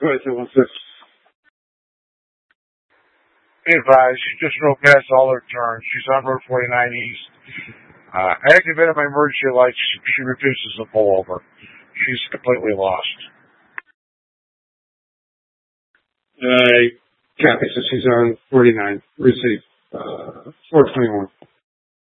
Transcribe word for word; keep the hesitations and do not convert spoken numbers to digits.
twenty-seven six. Be advised, she just drove past all her turns. She's on Road forty-nine East. Uh, I activated my emergency lights. She refuses to pull over. She's completely lost. Uh, copy, so she's on forty-nine. Receive. Uh, four twenty-one.